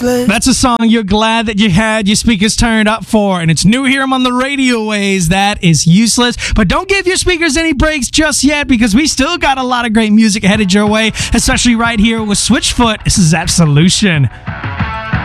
That's a song you're glad that you had your speakers turned up for, and it's new here on the radio waves. That is Useless. But don't give your speakers any breaks just yet, because we still got a lot of great music headed your way, especially right here with Switchfoot. This is Absolution.